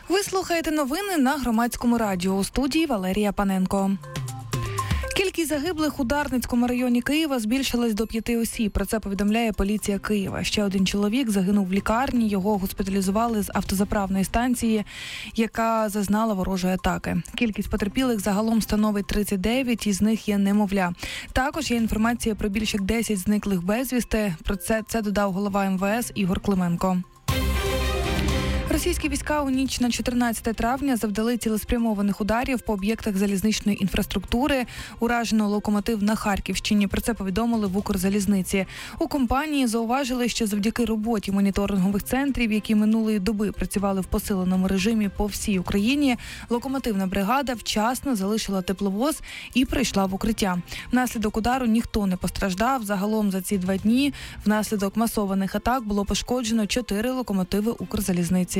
Ви слухаєте новини на Громадському радіо. У студії Валерія Паненко. Кількість загиблих у Дарницькому районі Києва збільшилась до 5 осіб. Про це повідомляє поліція Києва. Ще один чоловік загинув в лікарні. Його госпіталізували з автозаправної станції, яка зазнала ворожої атаки. Кількість потерпілих загалом становить 39, із них є немовля. Також є інформація про більше як 10 зниклих безвісти. Про це додав голова МВС Ігор Клименко. Російські війська у ніч на 14 травня завдали цілеспрямованих ударів по об'єктах залізничної інфраструктури. Уражено локомотив на Харківщині. Про це повідомили в Укрзалізниці. У компанії зауважили, що завдяки роботі моніторингових центрів, які минулої доби працювали в посиленому режимі по всій Україні, локомотивна бригада вчасно залишила тепловоз і прийшла в укриття. Внаслідок удару ніхто не постраждав. Загалом за ці 2 дні внаслідок масованих атак було пошкоджено 4 локомотиви Укрзалізниці.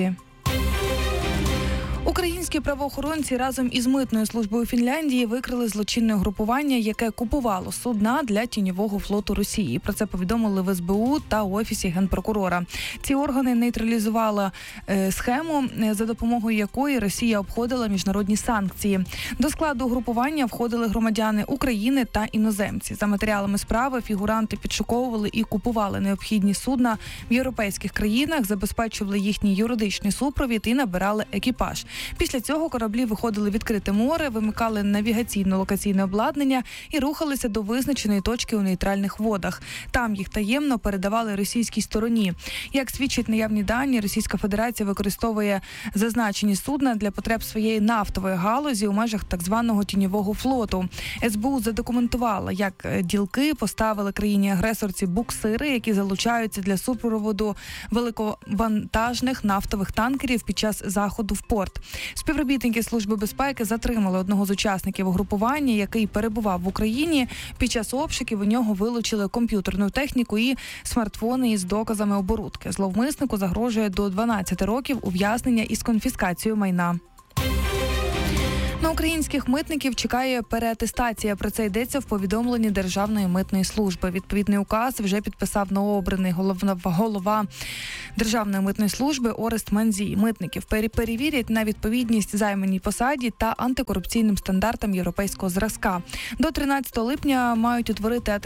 Українські правоохоронці разом із митною службою Фінляндії викрили злочинне угрупування, яке купувало судна для тіньового флоту Росії. Про це повідомили в СБУ та Офісі Генпрокурора. Ці органи нейтралізували схему, за допомогою якої Росія обходила міжнародні санкції. До складу угрупування входили громадяни України та іноземці. За матеріалами справи фігуранти підшуковували і купували необхідні судна в європейських країнах, забезпечували їхній юридичний супровід і набирали екіпаж. Після цього кораблі виходили в відкрите море, вимикали навігаційно-локаційне обладнання і рухалися до визначеної точки у нейтральних водах. Там їх таємно передавали російській стороні. Як свідчать наявні дані, Російська Федерація використовує зазначені судна для потреб своєї нафтової галузі у межах так званого тіньового флоту. СБУ задокументувала, як ділки поставили країні-агресорці буксири, які залучаються для супроводу великовантажних нафтових танкерів під час заходу в порт. Співробітники Служби безпеки затримали одного з учасників угрупування, який перебував в Україні. Під час обшуків у нього вилучили комп'ютерну техніку і смартфони із доказами оборудки. Зловмиснику загрожує до 12 років ув'язнення із конфіскацією майна. На українських митників чекає переатестація. Про це йдеться в повідомленні Державної митної служби. Відповідний указ вже підписав новообраний голова Державної митної служби Орест Манзій. Митників перевірять на відповідність займаній посаді та антикорупційним стандартам європейського зразка. До 13 липня мають утворити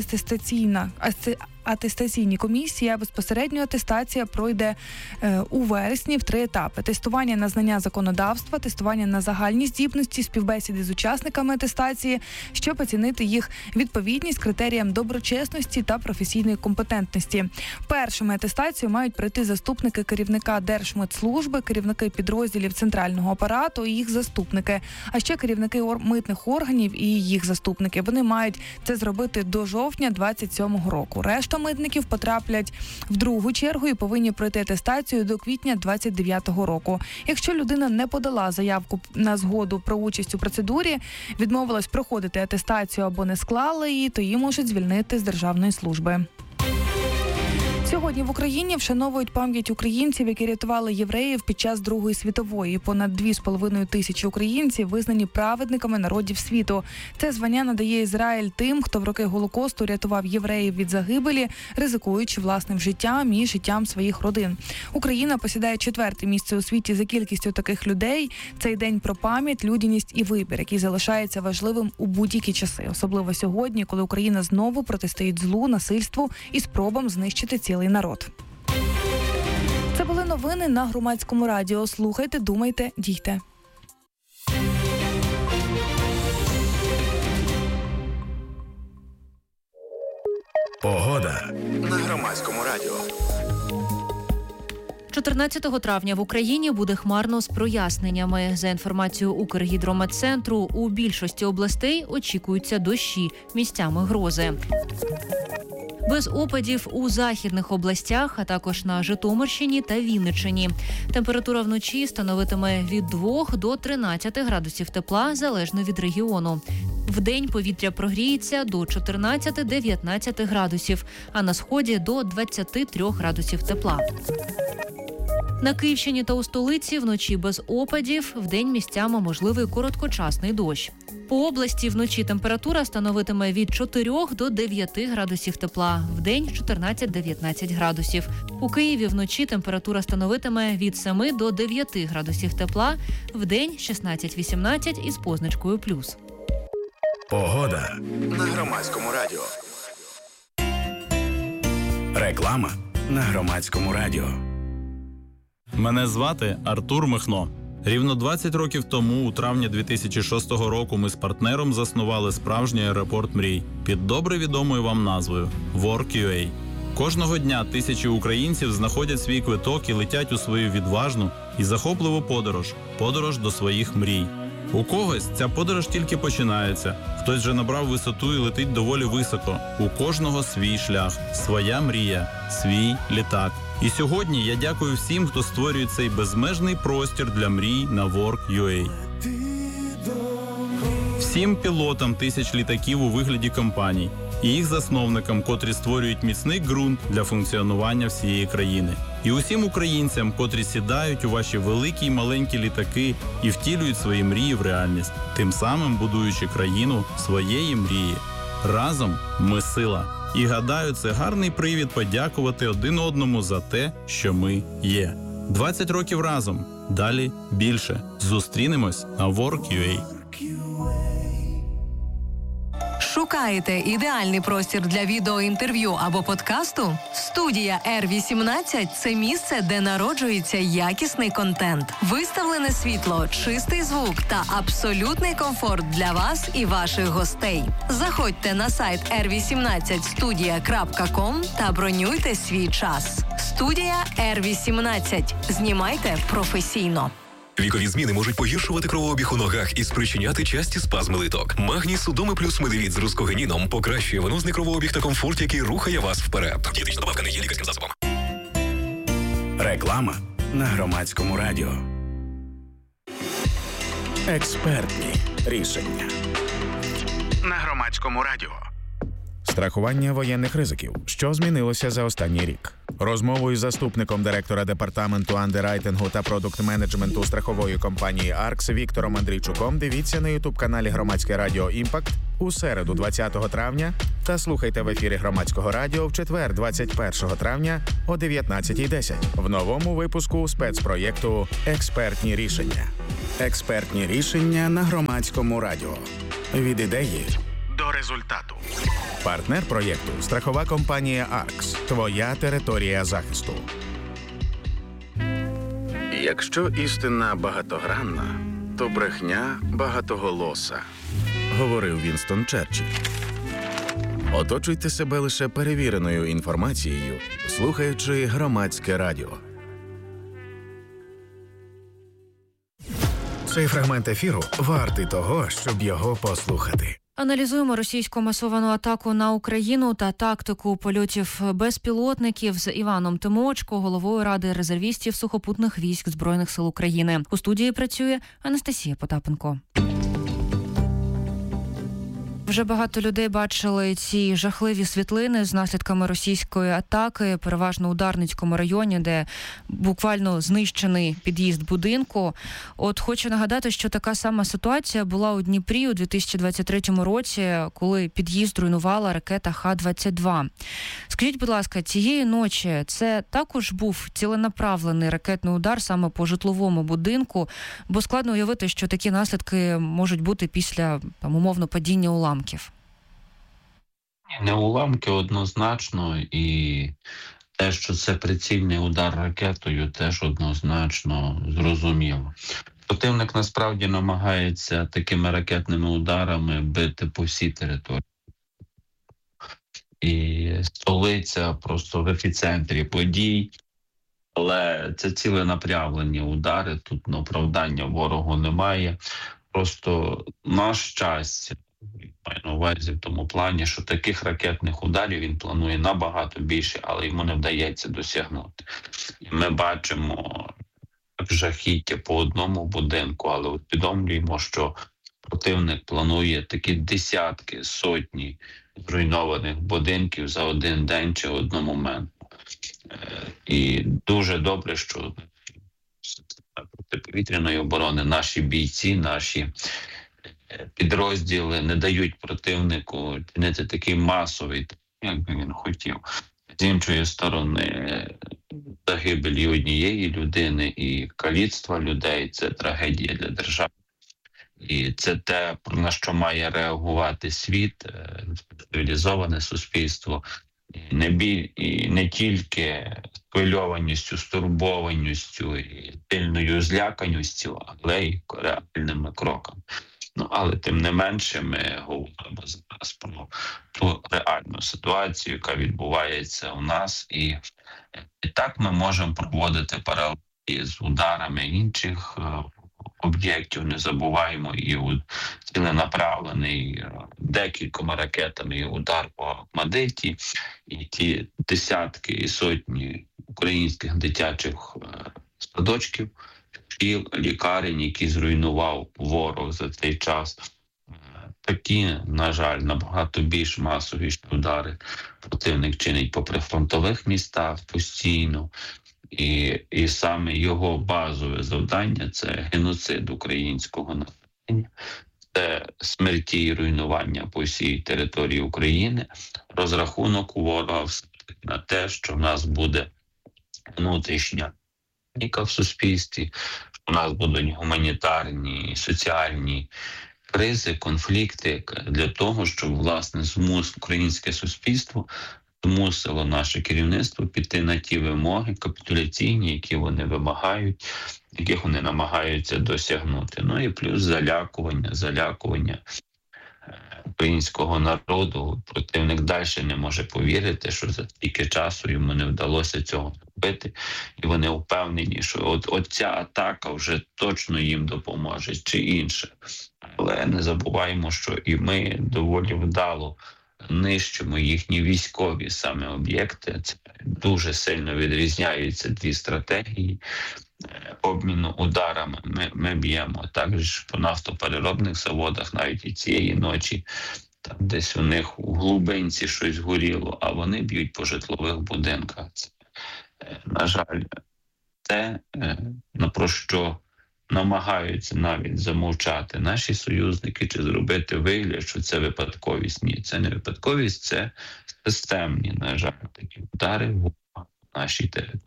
атестаційні комісії, а безпосередньо атестація пройде у вересні в 3 етапи. Тестування на знання законодавства, тестування на загальні здібності, співбесіди з учасниками атестації, щоб оцінити їх відповідність критеріям доброчесності та професійної компетентності. Першими атестацію мають пройти заступники керівника Держмитслужби, керівники підрозділів центрального апарату і їх заступники, а ще керівники митних органів і їх заступники. Вони мають це зробити до жовтня 2027 року. Решта митників потраплять в другу чергу і повинні пройти атестацію до квітня 2029 року. Якщо людина не подала заявку на згоду про участь у процедурі, відмовилась проходити атестацію або не склала її, то її можуть звільнити з державної служби. Сьогодні в Україні вшановують пам'ять українців, які рятували євреїв під час Другої світової. Понад 2,5 тисячі українців визнані праведниками народів світу. Це звання надає Ізраїль тим, хто в роки Голокосту рятував євреїв від загибелі, ризикуючи власним життям і життям своїх родин. Україна посідає 4-те місце у світі за кількістю таких людей. Цей день про пам'ять, людяність і вибір, який залишається важливим у будь-які часи. Особливо сьогодні, коли Україна знову протистоїть злу, насильству і спробам знищити цілий народ. Це були новини на Громадському радіо. Слухайте, думайте, дійте. Погода на Громадському радіо. 14 травня в Україні буде хмарно з проясненнями. За інформацією Укргідрометцентру, у більшості областей очікуються дощі, місцями грози. Без опадів у західних областях, а також на Житомирщині та Вінниччині. Температура вночі становитиме від 2 до 13 градусів тепла, залежно від регіону. Вдень повітря прогріється до 14-19 градусів, а на сході до 23 градусів тепла. На Київщині та у столиці вночі без опадів, вдень місцями можливий короткочасний дощ. По області вночі температура становитиме від 4 до 9 градусів тепла, вдень 14-19 градусів. У Києві вночі температура становитиме від 7 до 9 градусів тепла, вдень 16-18 із позначкою плюс. Погода на Громадському радіо. Реклама на Громадському радіо. Мене звати Артур Михно. Рівно 20 років тому, у травні 2006 року, ми з партнером заснували справжній аеропорт мрій під добре відомою вам назвою Work.ua. Кожного дня тисячі українців знаходять свій квиток і летять у свою відважну і захопливу подорож до своїх мрій. У когось ця подорож тільки починається, хтось вже набрав висоту і летить доволі високо. У кожного свій шлях, своя мрія, свій літак. І сьогодні я дякую всім, хто створює цей безмежний простір для мрій на Work.ua. Всім пілотам тисяч літаків у вигляді компаній і їх засновникам, котрі створюють міцний ґрунт для функціонування всієї країни. І усім українцям, котрі сідають у ваші великі й маленькі літаки і втілюють свої мрії в реальність, тим самим будуючи країну своєї мрії. Разом ми сила. І гадаю, це гарний привід подякувати один одному за те, що ми є. 20 років разом. Далі більше. Зустрінемось на Work.ua. Шукаєте ідеальний простір для відеоінтерв'ю або подкасту? Студія R18 – це місце, де народжується якісний контент. Виставлене світло, чистий звук та абсолютний комфорт для вас і ваших гостей. Заходьте на сайт r18studia.com та бронюйте свій час. Студія R18. Знімайте професійно. Вікові зміни можуть погіршувати кровообіг у ногах і спричиняти часті спазми литок. Магній Судоми плюс Медевіт з рускогеніном покращує венозний кровообіг та комфорт, який рухає вас вперед. Дієтична добавка не є лікарським засобом. Реклама на Громадському радіо. Експертні рішення на Громадському радіо. Страхування воєнних ризиків. Що змінилося за останній рік? Розмову із заступником директора департаменту андеррайтингу та продукт-менеджменту страхової компанії «Аркс» Віктором Андрійчуком дивіться на ютуб-каналі «Громадське радіо Імпакт» у середу 20 травня та слухайте в ефірі Громадського радіо в четвер 21 травня о 19:10 в новому випуску спецпроєкту «Експертні рішення». Експертні рішення на Громадському радіо. Від ідеї До результату. Партнер проєкту – страхова компанія «Аркс». Твоя територія захисту. Якщо істина багатогранна, то брехня багатоголоса, говорив Вінстон Черчилль. Оточуйте себе лише перевіреною інформацією, слухаючи Громадське радіо. Цей фрагмент ефіру вартий того, щоб його послухати. Аналізуємо російську масовану атаку на Україну та тактику польотів безпілотників з Іваном Тимочко, головою Ради резервістів сухопутних військ Збройних сил України. У студії працює Анастасія Потапенко. Вже багато людей бачили ці жахливі світлини з наслідками російської атаки, переважно у Дарницькому районі, де буквально знищений під'їзд будинку. От хочу нагадати, що така сама ситуація була у Дніпрі у 2023 році, коли під'їзд руйнувала ракета Х-22. Скажіть, будь ласка, цієї ночі це також був ціленаправлений ракетний удар саме по житловому будинку, бо складно уявити, що такі наслідки можуть бути після, умовно, падіння уламків. Не уламки однозначно, і те, що це прицільний удар ракетою, теж однозначно зрозуміло. Противник насправді намагається такими ракетними ударами бити по всій території. І столиця просто в епіцентрі подій, але це ціленаправлені удари, тут оправдання ворогу немає. Просто на щастя, маю на увазі в тому плані, що таких ракетних ударів він планує набагато більше, але йому не вдається досягнути. І ми бачимо жахіття по одному будинку, але усвідомлюємо, що противник планує такі десятки, сотні зруйнованих будинків за один день чи одномоментно. І дуже добре, що протиповітряної оборони, наші бійці, наші підрозділи не дають противнику чинити такий масовий, як би він хотів. З іншої сторони, загибелі однієї людини і каліцтва людей – це трагедія для держави. І це те, на що має реагувати світ, цивілізоване суспільство. І не тільки схвильованістю, стурбованістю і сильною зляканістю, але й реальними кроками. Але тим не менше ми говоримо зараз про ту реальну ситуацію, яка відбувається у нас. І так ми можемо проводити паралелі з ударами інших об'єктів. Не забуваємо і ціленаправлений декількома ракетами удар по Охмадиті, і ті десятки і сотні українських дитячих садочків, шкіл, лікарень, які зруйнував ворог за цей час. Такі, на жаль, набагато більш масові удари противник чинить по прифронтових містах постійно. І саме його базове завдання – це геноцид українського населення, це смерті і руйнування по всій території України, розрахунок у ворога на те, що в нас буде внутрішня паніка в суспільстві, що в нас будуть гуманітарні, соціальні кризи, конфлікти для того, щоб, власне, українське суспільство змусило наше керівництво піти на ті вимоги капітуляційні, які вони вимагають, яких вони намагаються досягнути. І плюс залякування українського народу. Противник далі не може повірити, що за стільки часу йому не вдалося цього зробити. І вони впевнені, що от ця атака вже точно їм допоможе, чи інше. Але не забуваємо, що і ми доволі вдало нищимо їхні військові саме об'єкти. Це дуже сильно відрізняються дві стратегії обміну ударами. Ми б'ємо також по нафтопереробних заводах, навіть і цієї ночі, там десь у них у глибинці щось горіло, а вони б'ють по житлових будинках. Це, на жаль, те, про що намагаються навіть замовчати наші союзники чи зробити вигляд, що це випадковість. Ні, це не випадковість, це системні, на жаль, такі удари в нашій території.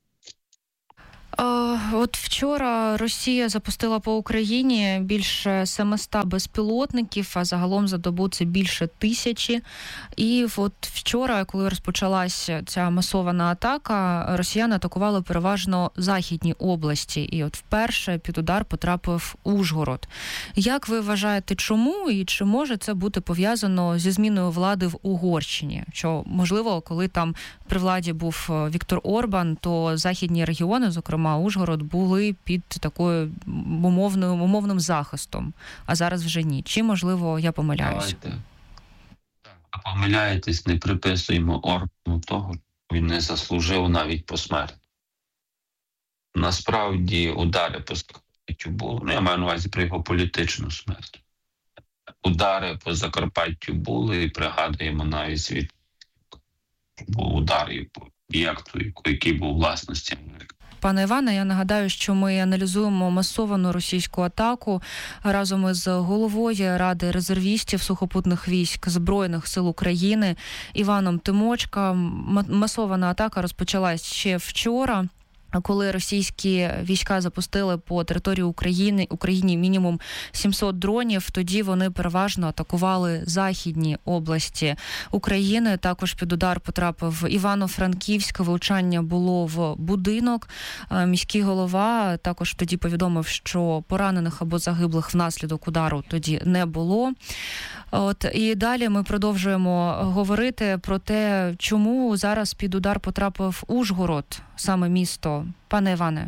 От вчора Росія запустила по Україні більше 700 безпілотників, а загалом за добу це більше 1000. І от вчора, коли розпочалася ця масована атака, росіяни атакували переважно західні області. І от вперше під удар потрапив Ужгород. Як ви вважаєте, чому і чи може це бути пов'язано зі зміною влади в Угорщині? Що, можливо, коли там при владі був Віктор Орбан, то західні регіони, зокрема Ужгород, були під такою умовним захистом, а зараз вже ні. Чи, можливо, я помиляюсь? Помиляєтесь, не приписуємо Орбану того, що він не заслужив навіть посмертно. Насправді удари по Закарпаттю були, я маю на увазі про його політичну смерть. Удари по Закарпаттю були, і пригадуємо навіть світ, був удар по об'єкту, який був власності Америки. Пане Іване, я нагадаю, що ми аналізуємо масовану російську атаку разом із головою Ради резервістів сухопутних військ Збройних сил України Іваном Тимочка. Масована атака розпочалась ще вчора, коли російські війська запустили по території Україні мінімум 700 дронів, тоді вони переважно атакували західні області України. Також під удар потрапив Івано-Франківськ, влучання було в будинок. Міський голова також тоді повідомив, що поранених або загиблих внаслідок удару тоді не було. І далі ми продовжуємо говорити про те, чому зараз під удар потрапив Ужгород, саме місто. Пане Іване.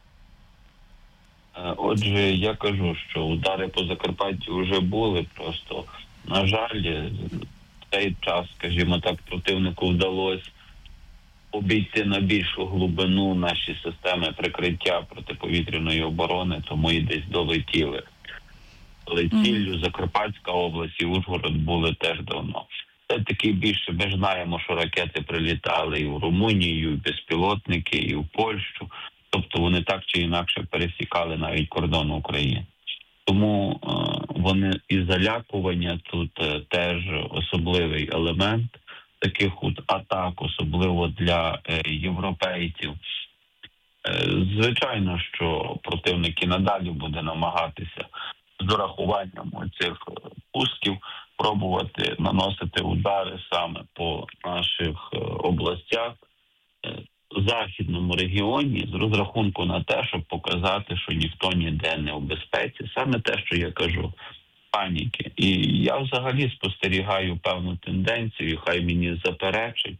Отже, я кажу, що удари по Закарпаттю вже були, просто, на жаль, в цей час, скажімо так, противнику вдалося обійти на більшу глибину наші системи прикриття протиповітряної оборони, тому і десь долетіли. Але ціллю Закарпатська область і Ужгород були теж давно. Це таки більше, ми ж знаємо, що ракети прилітали і в Румунію, і безпілотники, і в Польщу. Тобто вони так чи інакше пересікали навіть кордон України. Тому вони і залякування тут теж особливий елемент таких атак, особливо для європейців. Звичайно, що противник і надалі буде намагатися з урахуванням цих пусків пробувати наносити удари саме по наших областях, західному регіоні, з розрахунку на те, щоб показати, що ніхто ніде не у безпеці. Саме те, що я кажу, паніки. І я взагалі спостерігаю певну тенденцію, хай мені заперечить,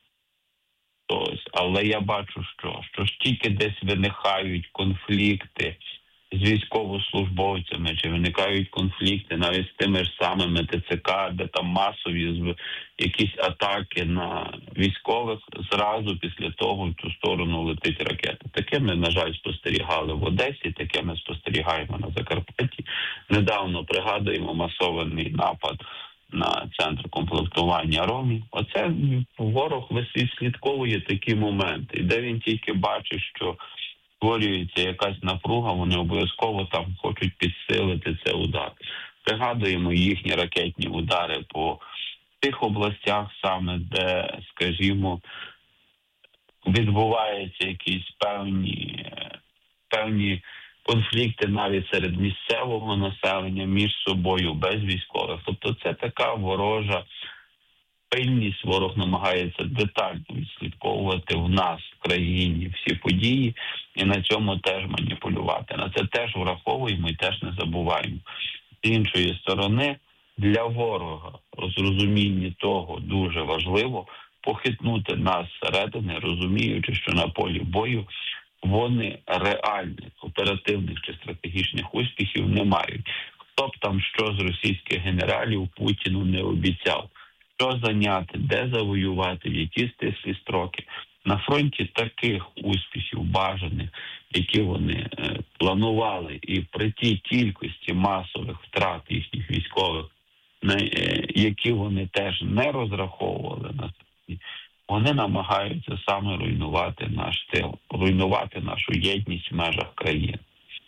але я бачу, що ж тільки десь виникають конфлікти з військовослужбовцями, чи виникають конфлікти навіть з тими ж самими ТЦК, де там масові якісь атаки на військових, зразу після того в цю сторону летить ракета. Таке ми, на жаль, спостерігали в Одесі, таке ми спостерігаємо на Закарпатті. Недавно пригадуємо масований напад на центр комплектування Ромі. Оце ворог відслідковує такі моменти. І де він тільки бачить, що створюється якась напруга, вони обов'язково там хочуть підсилити цей удар. Пригадуємо їхні ракетні удари по тих областях саме, де, скажімо, відбуваються якісь певні конфлікти навіть серед місцевого населення між собою, без військових. Тобто це така ворожа пильність, ворог намагається детально відслідковувати в нас, в країні, всі події і на цьому теж маніпулювати. На це теж враховуємо і теж не забуваємо. З іншої сторони, для ворога розуміння того дуже важливо похитнути нас зсередини, розуміючи, що на полі бою вони реальних, оперативних чи стратегічних успіхів не мають. Хто б там що з російських генералів Путіну не обіцяв, що зайняти, де завоювати, в які стислі строки. На фронті таких успіхів бажаних, які вони планували, і при тій кількості масових втрат їхніх військових, на які вони теж не розраховували на це, вони намагаються саме руйнувати наш тил, руйнувати нашу єдність в межах країни.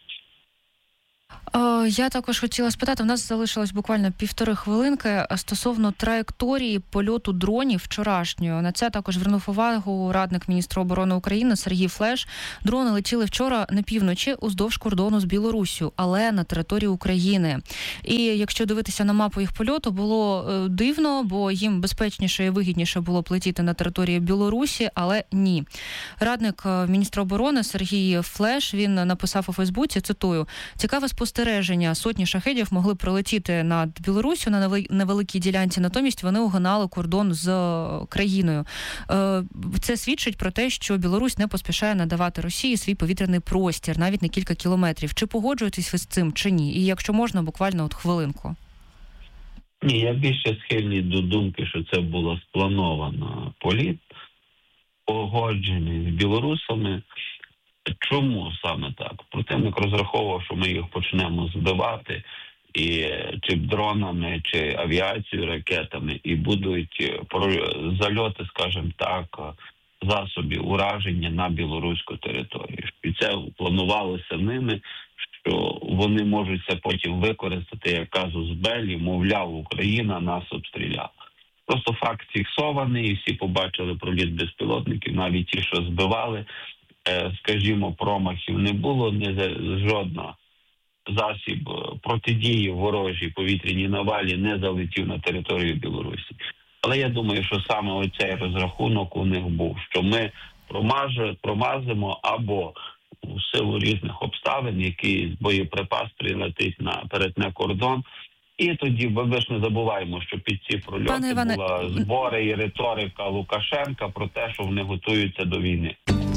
Я також хотіла спитати, в нас залишилось буквально 1,5 хвилинки стосовно траєкторії польоту дронів вчорашньої. На це також звернув увагу радник міністра оборони України Сергій Флеш. Дрони летіли вчора на півночі уздовж кордону з Білоруссю, але на території України. І якщо дивитися на мапу їх польоту, було дивно, бо їм безпечніше і вигідніше було б летіти на території Білорусі, але ні. Радник міністра оборони Сергій Флеш, він написав у Фейсбуці, цитую, «Цікаве спостереження. Сотні шахедів могли пролетіти над Білоруссю на невеликій ділянці, натомість вони огинали кордон з країною». Це свідчить про те, що Білорусь не поспішає надавати Росії свій повітряний простір, навіть на кілька кілометрів. Чи погоджуєтесь ви з цим, чи ні? І якщо можна, буквально хвилинку. Ні, я більше схильний до думки, що це було сплановано політ, погоджений з білорусами. Чому саме так? Противник розраховував, що ми їх почнемо збивати, і чи дронами, чи авіацією, ракетами, і будуть зальоти, скажімо так, засобів ураження на білоруську територію. І це планувалося ними, що вони можуть це потім використати як казус беллі, мовляв, Україна нас обстріляла. Просто факт фіксований, і всі побачили проліт безпілотників, навіть ті, що збивали, скажімо, промахів не було, жодна засіб протидії ворожій повітряній навалі не залетів на територію Білорусі. Але я думаю, що саме оцей розрахунок у них був, що ми промазимо або в силу різних обставин, якийсь боєприпас прилетить перетне кордон. І тоді, ми ж не забуваємо, що під ці прольоти була збори і риторика Лукашенка про те, що вони готуються до війни.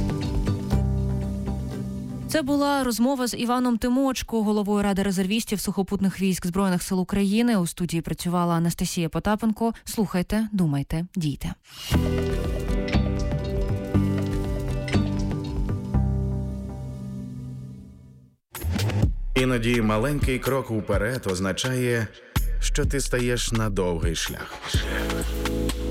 Це була розмова з Іваном Тимочко, головою Ради резервістів сухопутних військ Збройних сил України. У студії працювала Анастасія Потапенко. Слухайте, думайте, дійте. Іноді маленький крок уперед означає, що ти стаєш на довгий шлях.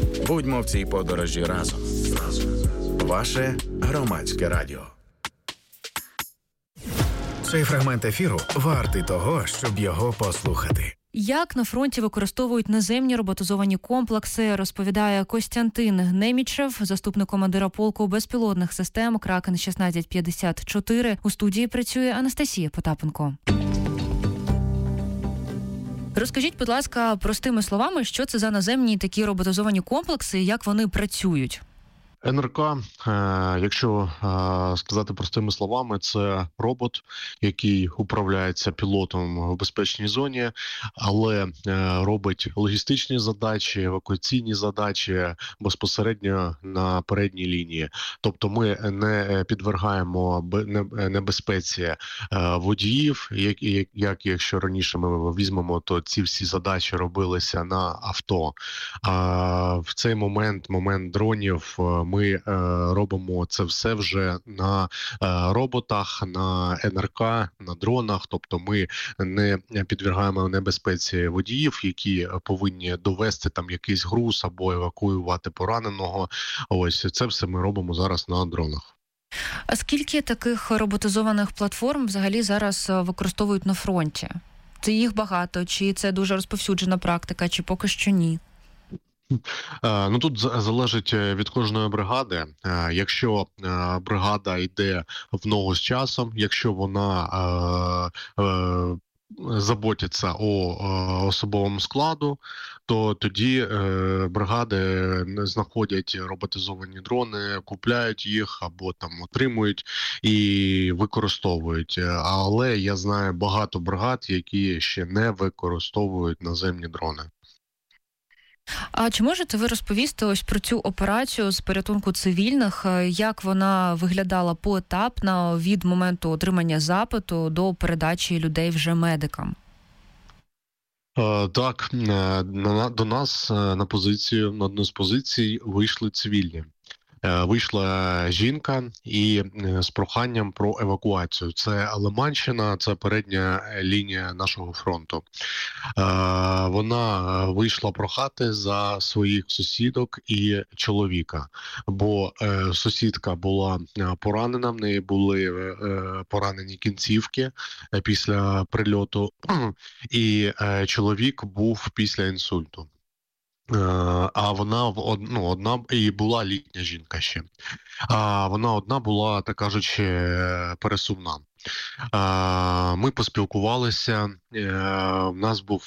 Будьмо в цій подорожі разом. Ваше Громадське радіо. Цей фрагмент ефіру вартий того, щоб його послухати. Як на фронті використовують наземні роботизовані комплекси, розповідає Костянтин Немічев, заступник командира полку безпілотних систем «Кракен 1654». У студії працює Анастасія Потапенко. Розкажіть, будь ласка, простими словами, що це за наземні такі роботизовані комплекси і як вони працюють? НРК, якщо сказати простими словами, це робот, який управляється пілотом в безпечній зоні, але робить логістичні задачі, евакуаційні задачі безпосередньо на передній лінії. Тобто ми не підвергаємо небезпеці водіїв, як якщо раніше ми візьмемо, то ці всі задачі робилися на авто. А в цей момент дронів, ми робимо це все вже на роботах, на НРК, на дронах. Тобто ми не підвергаємо небезпеці водіїв, які повинні довести там якийсь груз або евакуювати пораненого. Ось це все ми робимо зараз на дронах. А скільки таких роботизованих платформ взагалі зараз використовують на фронті? Це їх багато, чи це дуже розповсюджена практика, чи поки що ні? Ну тут залежить від кожної бригади. Якщо бригада йде в ногу з часом, якщо вона заботиться о особовому складу, то тоді бригади знаходять роботизовані дрони, купляють їх або там отримують і використовують. Але я знаю багато бригад, які ще не використовують наземні дрони. А чи можете ви розповісти ось про цю операцію з порятунку цивільних, як вона виглядала поетапно від моменту отримання запиту до передачі людей вже медикам? Так, до нас на позицію, на одну з позицій вийшли цивільні. Вийшла жінка і з проханням про евакуацію. Це Лиманщина, це передня лінія нашого фронту. Вона вийшла прохати за своїх сусідок і чоловіка, бо сусідка була поранена, в неї були поранені кінцівки після прильоту, і чоловік був після інсульту. А вона одна, і була літня жінка ще. А вона одна була, так кажучи, пересувна. Ми поспілкувалися, у нас був